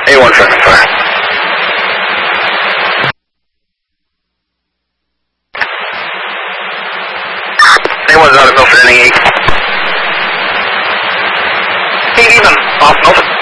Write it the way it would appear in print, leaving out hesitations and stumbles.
A1 second, sorry. A1's out of Milford, ending 8. 8 even, off Milford.